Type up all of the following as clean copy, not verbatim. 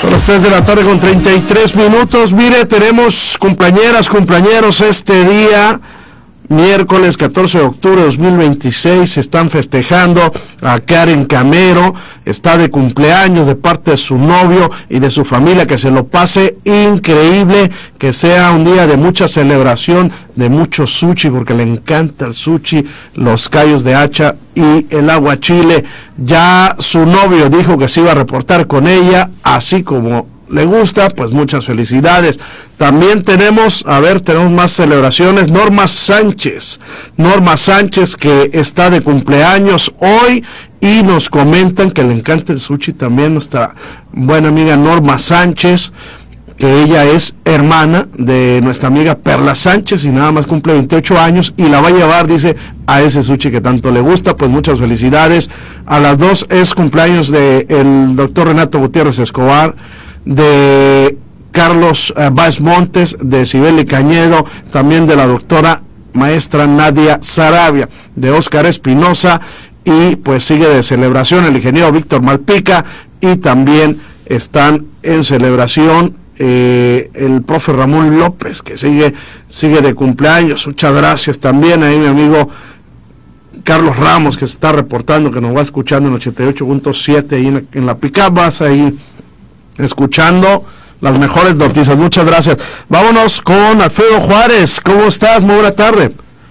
Son las 3 de la tarde con 33 minutos. Mire, tenemos cumpleañeros este día, miércoles 14 de octubre de 2026. Están festejando a Karen Camero. Está de cumpleaños de parte de su novio y de su familia. Que se lo pase increíble, que sea un día de mucha celebración, de mucho sushi, porque le encanta el sushi, los callos de hacha y el aguachile. Ya su novio dijo que se iba a reportar con ella, así como le gusta. Pues muchas felicidades. También tenemos más celebraciones. Norma Sánchez, que está de cumpleaños hoy, y nos comentan que le encanta el sushi también nuestra buena amiga Norma Sánchez, que ella es hermana de nuestra amiga Perla Sánchez y nada más cumple 28 años y la va a llevar, dice, a ese sushi que tanto le gusta. Pues muchas felicidades. A las dos es cumpleaños de el doctor Renato Gutiérrez Escobar, de Carlos Báez Montes, de Sibeli Cañedo, también de la doctora maestra Nadia Sarabia, de Óscar Espinosa, y pues sigue de celebración el ingeniero Víctor Malpica, y también están en celebración el profe Ramón López, que sigue de cumpleaños. Muchas gracias también ahí mi amigo Carlos Ramos, que se está reportando, que nos va escuchando en 88.7 ahí en la pickup. Vas ahí escuchando las mejores noticias. Muchas gracias. Vámonos con Alfredo Juárez. ¿Cómo estás? Muy buena tarde.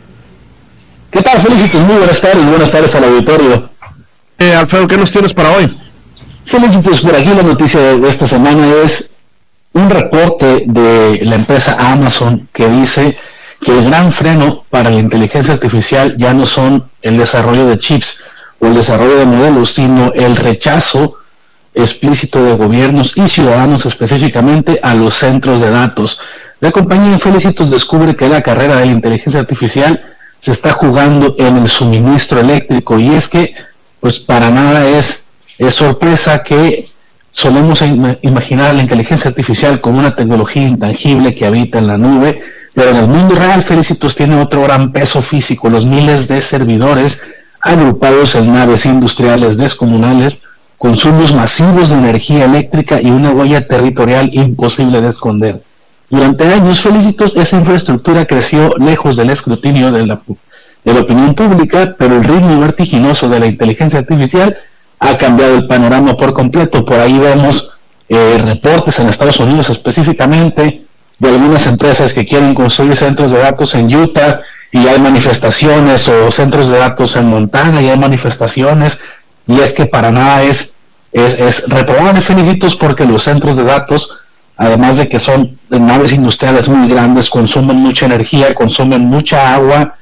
¿Qué tal, Felicitos? Muy buenas tardes al auditorio. Alfredo, ¿qué nos tienes para hoy? Felicitos, por aquí la noticia de esta semana es un reporte de la empresa Amazon que dice que el gran freno para la inteligencia artificial ya no son el desarrollo de chips o el desarrollo de modelos, sino el rechazo explícito de gobiernos y ciudadanos específicamente a los centros de datos. La compañía Felicitos descubre que la carrera de la inteligencia artificial se está jugando en el suministro eléctrico, y es que pues para nada es sorpresa que solemos imaginar la inteligencia artificial como una tecnología intangible que habita en la nube, pero en el mundo real Felicitos tiene otro gran peso físico: los miles de servidores agrupados en naves industriales descomunales, consumos masivos de energía eléctrica y una huella territorial imposible de esconder. Durante años, Felicitos, esa infraestructura creció lejos del escrutinio de la opinión pública, pero el ritmo vertiginoso de la inteligencia artificial ha cambiado el panorama por completo. Por ahí vemos reportes en Estados Unidos específicamente de algunas empresas que quieren construir centros de datos en Utah, y hay manifestaciones, o centros de datos en Montana, y hay manifestaciones. Y es que para nada es reprobable, Felicitos, porque los centros de datos, además de que son naves industriales muy grandes, consumen mucha energía, consumen mucha agua,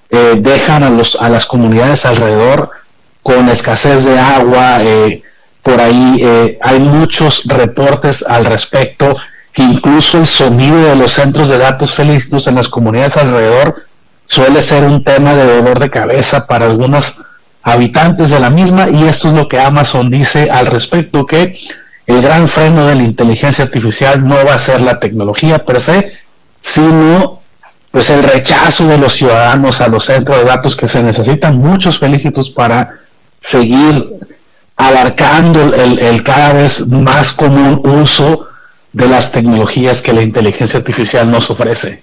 dejan a las comunidades alrededor con escasez de agua. Por ahí hay muchos reportes al respecto, que incluso el sonido de los centros de datos, Felicitos, en las comunidades alrededor suele ser un tema de dolor de cabeza para algunos habitantes de la misma. Y esto es lo que Amazon dice al respecto, que el gran freno de la inteligencia artificial no va a ser la tecnología per se, sino pues el rechazo de los ciudadanos a los centros de datos, que se necesitan muchos, Felicitos, para seguir abarcando el cada vez más común uso de las tecnologías que la inteligencia artificial nos ofrece.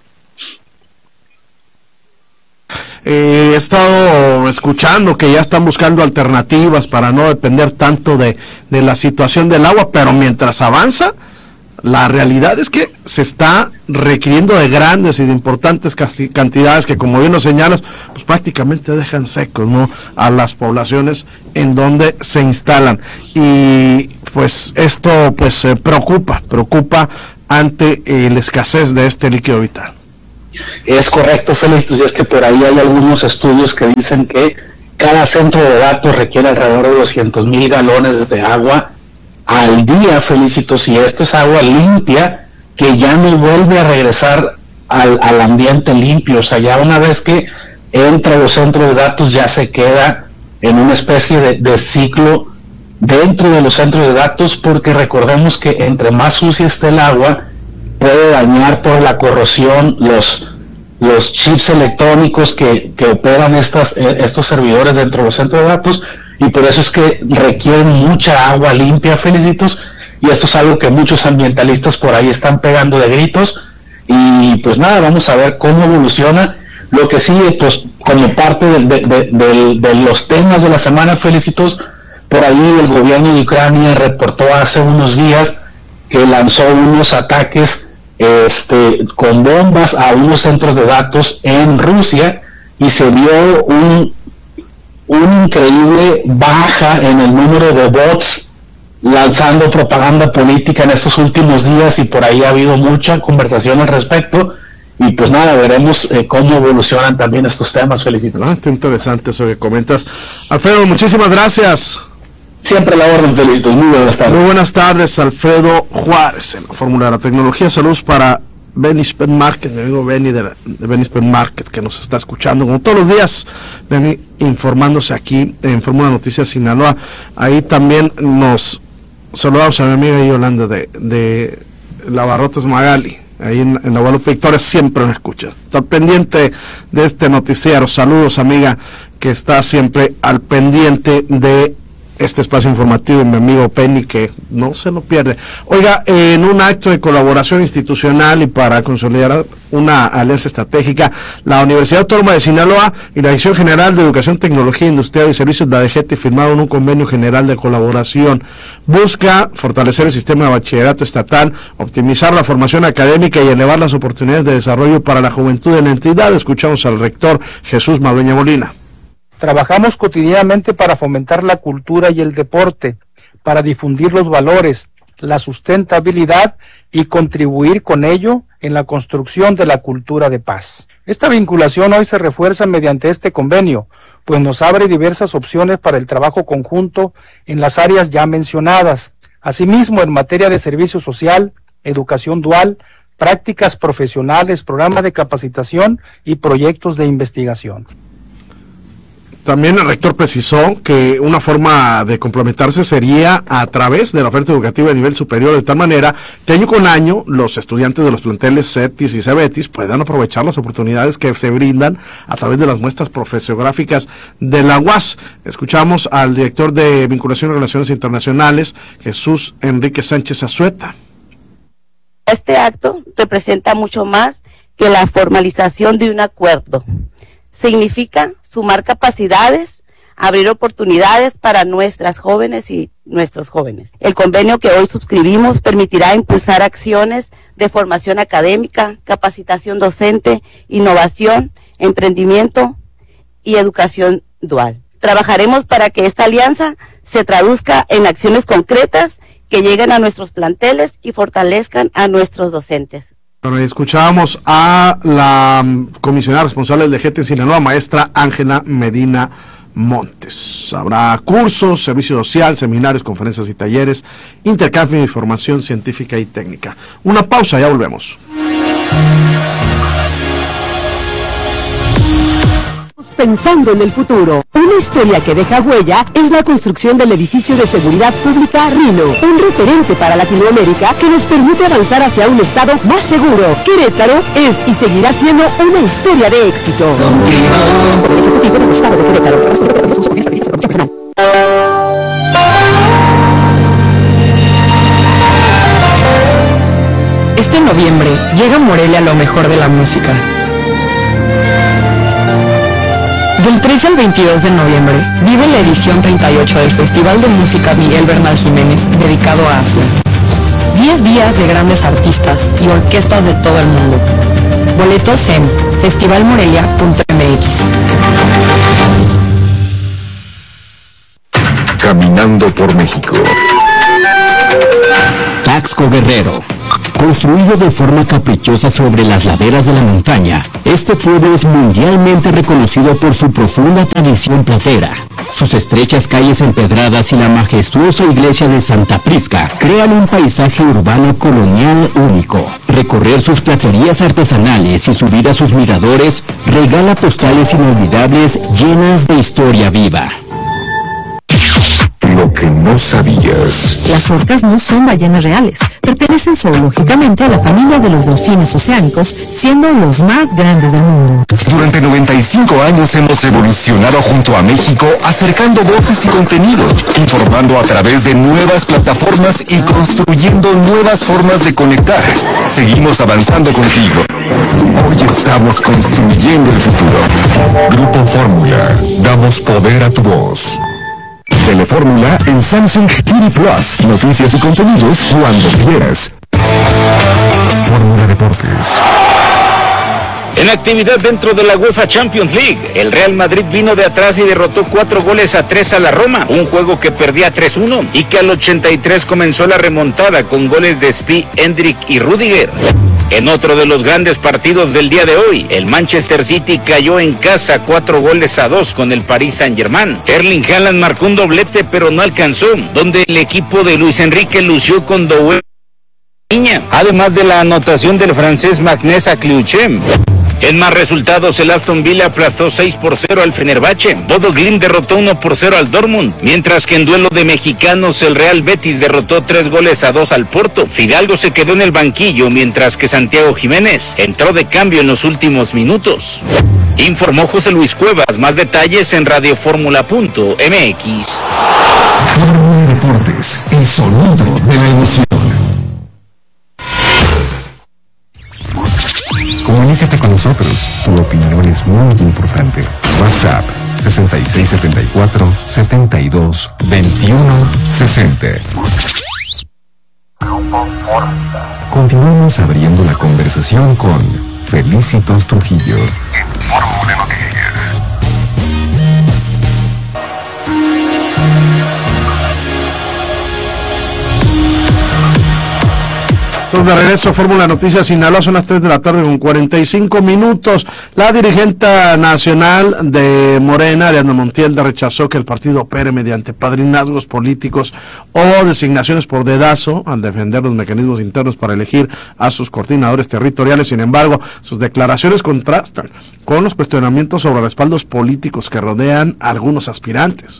He estado escuchando que ya están buscando alternativas para no depender tanto de la situación del agua, pero mientras avanza, la realidad es que se está requiriendo de grandes y de importantes cantidades que, como bien lo señalas, pues prácticamente dejan secos, ¿no?, a las poblaciones en donde se instalan. Y pues esto pues preocupa ante la escasez de este líquido vital. Es correcto, Félix, y es que por ahí hay algunos estudios que dicen que cada centro de datos requiere alrededor de 200,000 galones de agua al día, Felicitos, y esto es agua limpia que ya no vuelve a regresar al ambiente limpio. O sea, ya una vez que entra a los centros de datos ya se queda en una especie de ciclo dentro de los centros de datos, porque recordemos que entre más sucia esté el agua, puede dañar por la corrosión los chips electrónicos que operan estos servidores dentro de los centros de datos, y por eso es que requieren mucha agua limpia, Felicitos. y esto es algo que muchos ambientalistas por ahí están pegando de gritos, y pues nada, vamos a ver cómo evoluciona. Lo que sí, pues como parte de los temas de la semana, Felicitos, por ahí el gobierno de Ucrania reportó hace unos días que lanzó unos ataques con bombas a unos centros de datos en Rusia, y se vio un increíble baja en el número de bots lanzando propaganda política en estos últimos días, y por ahí ha habido mucha conversación al respecto, y pues nada, veremos cómo evolucionan también estos temas. Felicitaciones. Está interesante eso que comentas. Alfredo, muchísimas gracias. Siempre a la orden, Felicitos. Muy buenas tardes. Muy buenas tardes, Alfredo Juárez, en la Fórmula de la Tecnología. Saludos para Benny's Pet Market, mi amigo Benny de Benny's Pet Market, que nos está escuchando como todos los días, Benny informándose aquí en Fórmula Noticias Sinaloa. Ahí también nos saludamos a mi amiga Yolanda de Lavarrotes Magali, ahí en la Guadalupe Victoria, siempre nos escucha. Está pendiente de este noticiero. Saludos, amiga, que está siempre al pendiente de este espacio informativo, y mi amigo Penny, que no se lo pierde. Oiga, en un acto de colaboración institucional y para consolidar una alianza estratégica, la Universidad Autónoma de Sinaloa y la Dirección General de Educación, Tecnología Industrial y Servicios de ADGT firmaron un convenio general de colaboración. Busca fortalecer el sistema de bachillerato estatal, optimizar la formación académica y elevar las oportunidades de desarrollo para la juventud en la entidad. Escuchamos al rector Jesús Madueña Molina. Trabajamos cotidianamente para fomentar la cultura y el deporte, para difundir los valores, la sustentabilidad y contribuir con ello en la construcción de la cultura de paz. Esta vinculación hoy se refuerza mediante este convenio, pues nos abre diversas opciones para el trabajo conjunto en las áreas ya mencionadas. Asimismo, en materia de servicio social, educación dual, prácticas profesionales, programas de capacitación y proyectos de investigación. También el rector precisó que una forma de complementarse sería a través de la oferta educativa de nivel superior, de tal manera que año con año los estudiantes de los planteles CETIS y CEBETIS puedan aprovechar las oportunidades que se brindan a través de las muestras profesiográficas de la UAS. Escuchamos al director de Vinculación y Relaciones Internacionales, Jesús Enrique Sánchez Azueta. Este acto representa mucho más que la formalización de un acuerdo. Significa sumar capacidades, abrir oportunidades para nuestras jóvenes y nuestros jóvenes. El convenio que hoy suscribimos permitirá impulsar acciones de formación académica, capacitación docente, innovación, emprendimiento y educación dual. Trabajaremos para que esta alianza se traduzca en acciones concretas que lleguen a nuestros planteles y fortalezcan a nuestros docentes. Bueno, escuchábamos a la comisionada responsable del DGT en Sinaloa, maestra Ángela Medina Montes. Habrá cursos, servicio social, seminarios, conferencias y talleres, intercambio de información científica y técnica. Una pausa, ya volvemos. Pensando en el futuro, una historia que deja huella es la construcción del edificio de seguridad pública Rino, un referente para Latinoamérica que nos permite avanzar hacia un estado más seguro. Querétaro es y seguirá siendo una historia de éxito. Por el Ejecutivo del Estado de Querétaro. Este noviembre llega a Morelia lo mejor de la música. Del 13 al 22 de noviembre, vive la edición 38 del Festival de Música Miguel Bernal Jiménez, dedicado a Asia. 10 días de grandes artistas y orquestas de todo el mundo. Boletos en festivalmorelia.mx. Caminando por México. Taxco Guerrero. Construido de forma caprichosa sobre las laderas de la montaña, este pueblo es mundialmente reconocido por su profunda tradición platera. Sus estrechas calles empedradas y la majestuosa iglesia de Santa Prisca crean un paisaje urbano colonial único. Recorrer sus platerías artesanales y subir a sus miradores regala postales inolvidables llenas de historia viva. Lo lo que no sabías. Las orcas no son ballenas reales. Pertenecen zoológicamente a la familia de los delfines oceánicos, siendo los más grandes del mundo. Durante 95 años hemos evolucionado junto a México, acercando voces y contenidos, informando a través de nuevas plataformas y construyendo nuevas formas de conectar. Seguimos avanzando contigo. Hoy estamos construyendo el futuro. Grupo Fórmula. Damos poder a tu voz. Telefórmula en Samsung TV Plus. Noticias y contenidos cuando quieras. Fórmula Deportes. En actividad dentro de la UEFA Champions League, el Real Madrid vino de atrás y derrotó 4-3 a la Roma, un juego que perdía 3-1 y que al 83 comenzó la remontada con goles de Spi, Endrick y Rudiger. En otro de los grandes partidos del día de hoy, el Manchester City cayó en casa 4-2 con el Paris Saint-Germain. Erling Haaland marcó un doblete pero no alcanzó, donde el equipo de Luis Enrique lució con Doué, además de la anotación del francés Magnès Akliouche. En más resultados, el Aston Villa aplastó 6-0 al Fenerbahce. Bodo Glimt derrotó 1-0 al Dortmund, mientras que en duelo de mexicanos el Real Betis derrotó 3-2 al Porto. Fidalgo se quedó en el banquillo, mientras que Santiago Jiménez entró de cambio en los últimos minutos. Informó José Luis Cuevas. Más detalles en radioformula.mx. Fórmula Deportes, el sonido de la emoción. Comunícate con nosotros, tu opinión es muy importante. WhatsApp 6674-722160. Continuamos abriendo la conversación con Felicitos Trujillo. Fórmula Noticias. De regreso, Fórmula Noticias Sinaloa, son las 3 de la tarde con 45 minutos. La dirigente nacional de Morena, Ariadna Montiel, rechazó que el partido opere mediante padrinazgos políticos o designaciones por dedazo al defender los mecanismos internos para elegir a sus coordinadores territoriales. Sin embargo, sus declaraciones contrastan con los cuestionamientos sobre respaldos políticos que rodean a algunos aspirantes.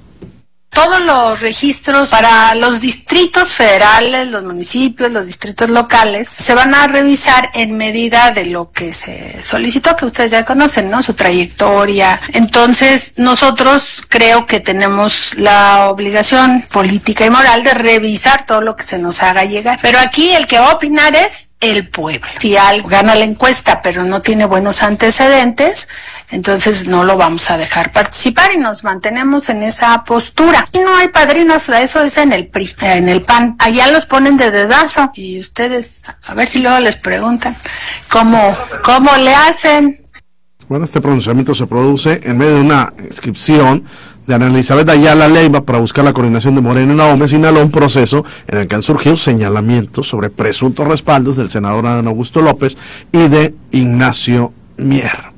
Todos los registros para los distritos federales, los municipios, los distritos locales, se van a revisar en medida de lo que se solicitó, que ustedes ya conocen, ¿no? Su trayectoria. Entonces, nosotros creo que tenemos la obligación política y moral de revisar todo lo que se nos haga llegar. Pero aquí el que va a opinar es el pueblo. Si algo gana la encuesta pero no tiene buenos antecedentes, entonces no lo vamos a dejar participar y nos mantenemos en esa postura. Y no hay padrinos, eso es en el PRI, en el PAN. Allá los ponen de dedazo y ustedes, a ver si luego les preguntan cómo le hacen. Bueno, este pronunciamiento se produce en medio de una inscripción de Ana Elizabeth Ayala Leiva para buscar la coordinación de Morena en Ahome, Sinaloa, un proceso en el que han surgido señalamientos sobre presuntos respaldos del senador Adán Augusto López y de Ignacio Mier.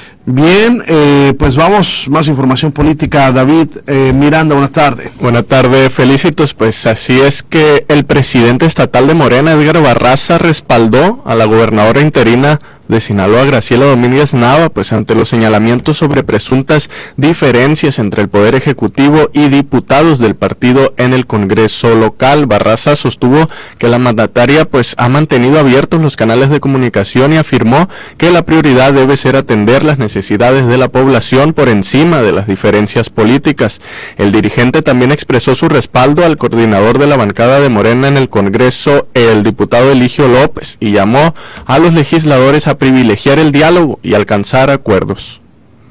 Bien, pues vamos, más información política. David Miranda, buenas tardes. Buenas tardes, Felicitos. Pues así es que el presidente estatal de Morena, Edgar Barraza, respaldó a la gobernadora interina de Sinaloa, Graciela Domínguez Nava, pues ante los señalamientos sobre presuntas diferencias entre el Poder Ejecutivo y diputados del partido en el Congreso local. Barraza sostuvo que la mandataria pues ha mantenido abiertos los canales de comunicación y afirmó que la prioridad debe ser atender las necesidades de la población por encima de las diferencias políticas. El dirigente también expresó su respaldo al coordinador de la bancada de Morena en el Congreso, el diputado Eligio López, y llamó a los legisladores a privilegiar el diálogo y alcanzar acuerdos.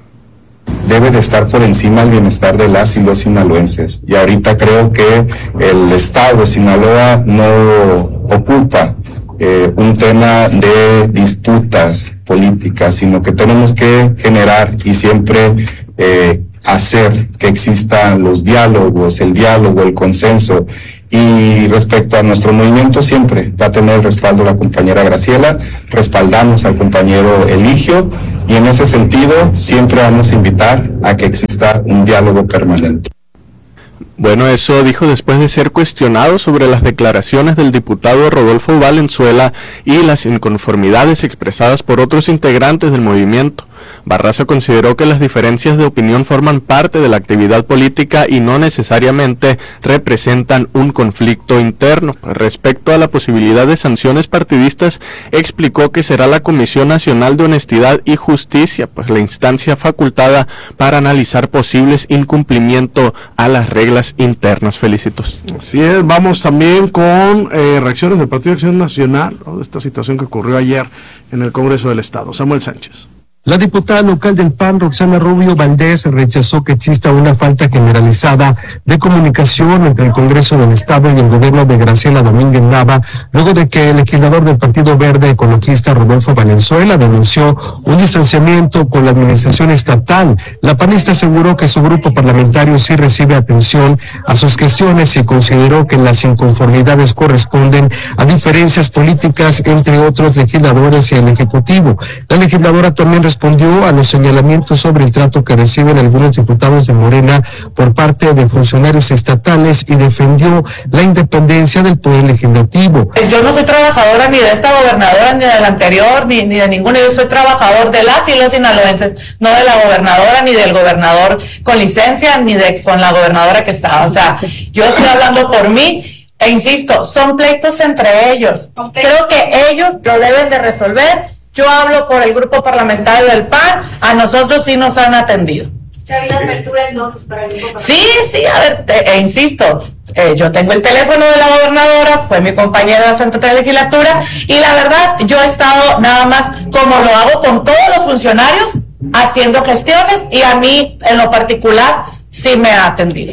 Debe de estar por encima el bienestar de las y los sinaloenses. Y ahorita creo que el estado de Sinaloa no ocupa un tema de disputas políticas, sino que tenemos que generar y siempre hacer que existan los diálogos, el diálogo, el consenso. Y respecto a nuestro movimiento, siempre va a tener el respaldo de la compañera Graciela, respaldamos al compañero Eligio, y en ese sentido siempre vamos a invitar a que exista un diálogo permanente. Bueno, eso dijo después de ser cuestionado sobre las declaraciones del diputado Rodolfo Valenzuela y las inconformidades expresadas por otros integrantes del movimiento. Barraza consideró que las diferencias de opinión forman parte de la actividad política y no necesariamente representan un conflicto interno. Respecto a la posibilidad de sanciones partidistas, explicó que será la Comisión Nacional de Honestidad y Justicia, pues la instancia facultada para analizar posibles incumplimientos a las reglas internas. Felicitos. Así es, vamos también con reacciones del Partido de Acción Nacional, ¿no?, de esta situación que ocurrió ayer en el Congreso del Estado. Samuel Sánchez. La diputada local del PAN, Roxana Rubio Valdés, rechazó que exista una falta generalizada de comunicación entre el Congreso del Estado y el gobierno de Graciela Domínguez Nava, luego de que el legislador del Partido Verde Ecologista Rodolfo Valenzuela denunció un distanciamiento con la administración estatal. La panista aseguró que su grupo parlamentario sí recibe atención a sus cuestiones y consideró que las inconformidades corresponden a diferencias políticas entre otros legisladores y el Ejecutivo. La legisladora también respondió a los señalamientos sobre el trato que reciben algunos diputados de Morena por parte de funcionarios estatales y defendió la independencia del Poder Legislativo. Yo no soy trabajadora ni de esta gobernadora, ni de la anterior, ni de ninguna. Yo soy trabajador de las y los sinaloenses, no de la gobernadora, ni del gobernador con licencia, ni con la gobernadora que está. O sea, yo estoy hablando por mí. E insisto, son pleitos entre ellos. Creo que ellos lo deben de resolver. Yo hablo por el grupo parlamentario del PAN, a nosotros sí nos han atendido. ¿Ha habido apertura entonces para el grupo parlamentario? Sí, a ver, insisto, yo tengo el teléfono de la gobernadora, fue mi compañera de la Santa Legislatura, y la verdad, yo he estado nada más como lo hago con todos los funcionarios, haciendo gestiones, y a mí, en lo particular, sí me ha atendido.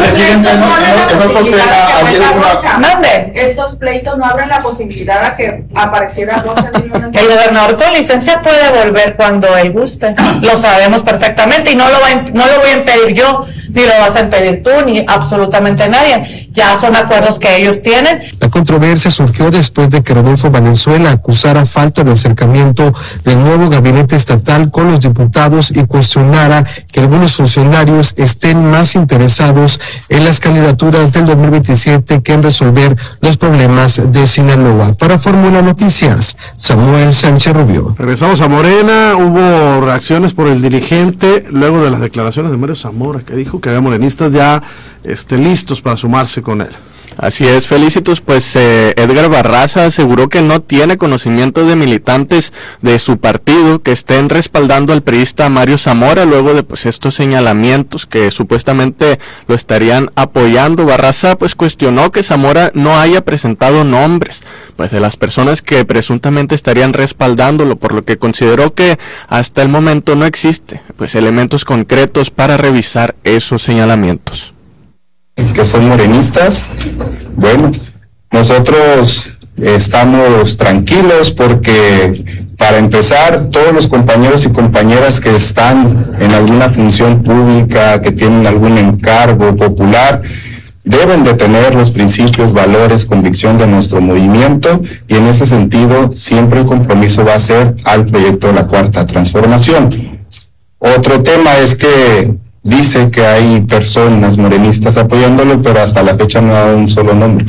Estos pleitos no abren la posibilidad de que apareciera Rosa. El gobernador con licencia puede volver cuando él guste, lo sabemos perfectamente, y no lo voy a impedir yo, ni lo vas a impedir tú, ni absolutamente nadie. Ya son acuerdos que ellos tienen. La controversia surgió después de que Rodolfo Valenzuela acusara falta de acercamiento del nuevo gabinete estatal con los diputados y cuestionara que algunos funcionarios estén más interesados en las candidaturas del 2027 que en resolver los problemas de Sinaloa. Para Fórmula Noticias, Samuel Sánchez Rubio. Regresamos a Morena. Hubo reacciones por el dirigente luego de las declaraciones de Mario Zamora, que dijo que había morenistas ya listos para sumarse con él. Así es, Felicitos, pues Edgar Barraza aseguró que no tiene conocimiento de militantes de su partido que estén respaldando al priista Mario Zamora luego de estos señalamientos que supuestamente lo estarían apoyando. Barraza cuestionó que Zamora no haya presentado nombres de las personas que presuntamente estarían respaldándolo, por lo que consideró que hasta el momento no existe elementos concretos para revisar esos señalamientos. Que son morenistas, bueno, nosotros estamos tranquilos porque, para empezar, todos los compañeros y compañeras que están en alguna función pública, que tienen algún encargo popular, deben de tener los principios, valores, convicción de nuestro movimiento, y en ese sentido siempre el compromiso va a ser al proyecto de la Cuarta Transformación. Otro tema es que dice que hay personas morenistas apoyándolo, pero hasta la fecha no ha dado un solo nombre.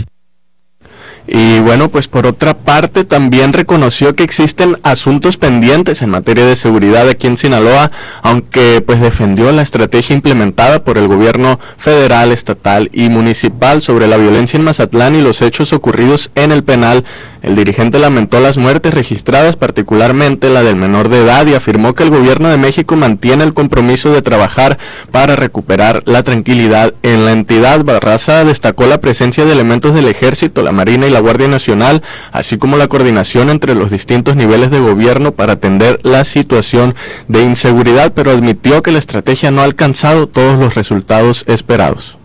Y bueno, por otra parte también reconoció que existen asuntos pendientes en materia de seguridad aquí en Sinaloa, aunque defendió la estrategia implementada por el gobierno federal, estatal y municipal sobre la violencia en Mazatlán y los hechos ocurridos en el penal. El dirigente lamentó las muertes registradas, particularmente la del menor de edad, y afirmó que el gobierno de México mantiene el compromiso de trabajar para recuperar la tranquilidad en la entidad. Barraza destacó la presencia de elementos del Ejército, la Marina y la Guardia Nacional, así como la coordinación entre los distintos niveles de gobierno para atender la situación de inseguridad, pero admitió que la estrategia no ha alcanzado todos los resultados esperados.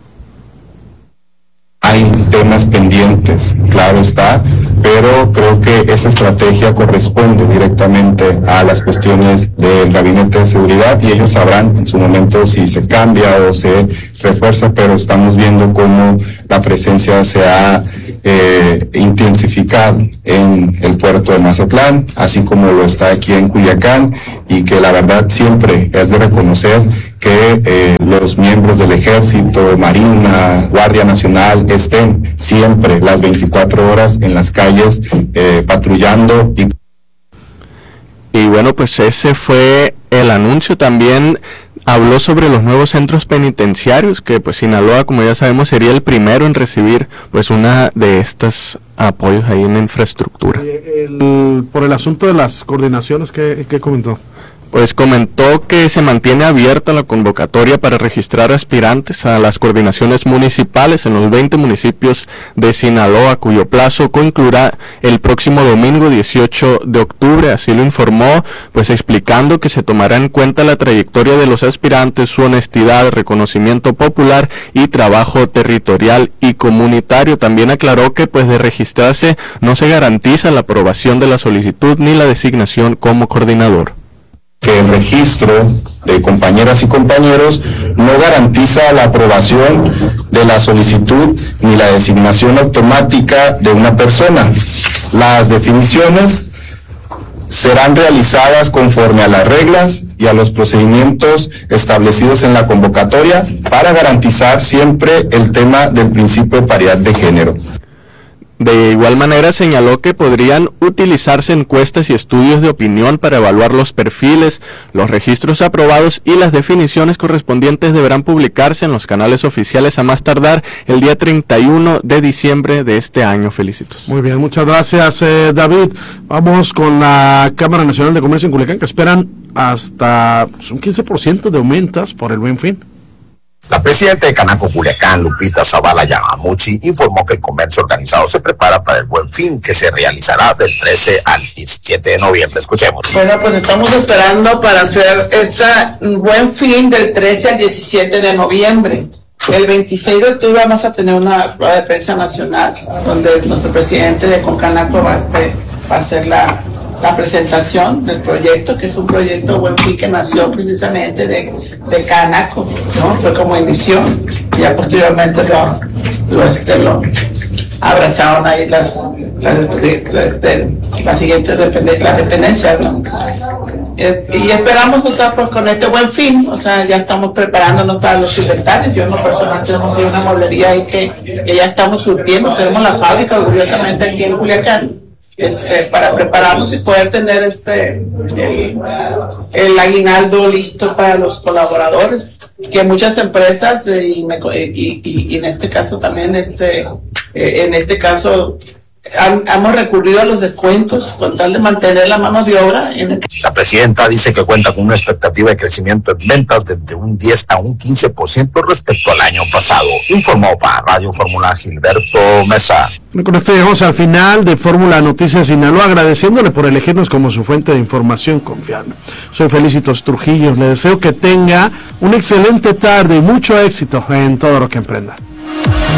Hay temas pendientes, claro está, pero creo que esa estrategia corresponde directamente a las cuestiones del Gabinete de Seguridad, y ellos sabrán en su momento si se cambia o se refuerza, pero estamos viendo cómo la presencia se ha intensificado en el puerto de Mazatlán, así como lo está aquí en Culiacán, y que la verdad siempre es de reconocer que los miembros del Ejército, Marina, Guardia Nacional estén siempre las 24 horas en las calles patrullando. Y bueno, ese fue el anuncio. También habló sobre los nuevos centros penitenciarios, que pues Sinaloa, como ya sabemos, sería el primero en recibir pues una de estas apoyos ahí en infraestructura. Por el asunto de las coordinaciones, ¿qué comentó? Pues comentó que se mantiene abierta la convocatoria para registrar aspirantes a las coordinaciones municipales en los 20 municipios de Sinaloa, cuyo plazo concluirá el próximo domingo 18 de octubre, así lo informó, pues explicando que se tomará en cuenta la trayectoria de los aspirantes, su honestidad, reconocimiento popular y trabajo territorial y comunitario. También aclaró que pues de registrarse no se garantiza la aprobación de la solicitud ni la designación como coordinador. Que el registro de compañeras y compañeros no garantiza la aprobación de la solicitud ni la designación automática de una persona. Las definiciones serán realizadas conforme a las reglas y a los procedimientos establecidos en la convocatoria para garantizar siempre el tema del principio de paridad de género. De igual manera señaló que podrían utilizarse encuestas y estudios de opinión para evaluar los perfiles, los registros aprobados y las definiciones correspondientes deberán publicarse en los canales oficiales a más tardar el día 31 de diciembre de este año. Felicitos. Muy bien, muchas gracias, David. Vamos con la Cámara Nacional de Comercio en Culiacán, que esperan hasta un 15% de aumentos por el Buen Fin. La presidenta de Canaco Culiacán, Lupita Zavala Yamamuchi, informó que el comercio organizado se prepara para el Buen Fin, que se realizará del 13 al 17 de noviembre. Escuchemos. Bueno, pues estamos esperando para hacer Buen Fin del 13 al 17 de noviembre. El 26 de octubre vamos a tener una rueda de prensa nacional, donde nuestro presidente de Concanaco va a hacer la presentación del proyecto, que es un proyecto Buen Fin que nació precisamente de Canaco, ¿no? Fue como inició, y ya posteriormente lo abrazaron ahí las siguientes dependencias, ¿no? Y esperamos, o sea, pues con este Buen Fin, o sea, ya estamos preparándonos para los inventarios. Yo en lo personal tenemos ahí una mueblería ahí que ya estamos surtiendo, tenemos la fábrica orgullosamente aquí en Culiacán. Para prepararnos y poder tener el aguinaldo listo para los colaboradores, que muchas empresas y en este caso también hemos recurrido a los descuentos con tal de mantener la mano de obra. La presidenta dice que cuenta con una expectativa de crecimiento en ventas desde un 10 a un 15% respecto al año pasado. Informó para Radio Fórmula Gilberto Mesa. Con esto llegamos al final de Fórmula Noticias Sinaloa, agradeciéndole por elegirnos como su fuente de información confiable. Soy Felicitos Trujillo, le deseo que tenga una excelente tarde y mucho éxito en todo lo que emprenda.